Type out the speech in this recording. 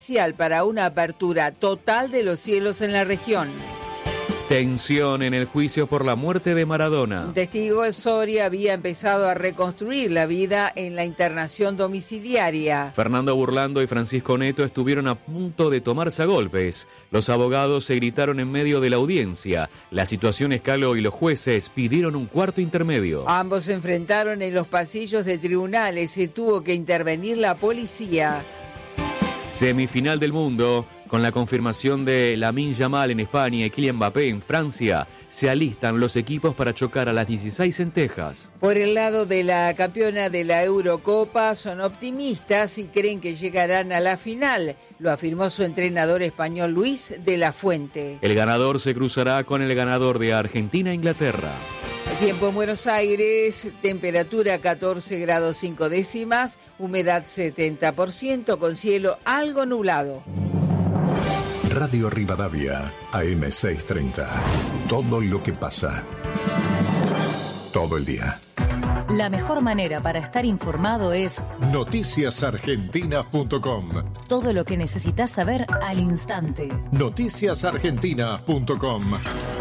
para una apertura total de los cielos en la región. Tensión en el juicio por la muerte de Maradona. Un testigo de Soria había empezado a reconstruir la vida en la internación domiciliaria. Fernando Burlando y Francisco Neto estuvieron a punto de tomarse a golpes. Los abogados se gritaron en medio de la audiencia. La situación escaló y los jueces pidieron un cuarto intermedio. Ambos se enfrentaron en los pasillos de tribunales y tuvo que intervenir la policía. Semifinal del mundo. Con la confirmación de Lamine Yamal en España y Kylian Mbappé en Francia, se alistan los equipos para chocar a las 16 en Texas. Por el lado de la campeona de la Eurocopa, son optimistas y creen que llegarán a la final, lo afirmó su entrenador español Luis de la Fuente. El ganador se cruzará con el ganador de Argentina-Inglaterra. Tiempo en Buenos Aires, temperatura 14 grados 5 décimas, humedad 70%, con cielo algo nublado. Radio Rivadavia, AM 630. Todo lo que pasa. Todo el día. La mejor manera para estar informado es noticiasargentinas.com. Todo lo que necesitas saber al instante. Noticiasargentinas.com.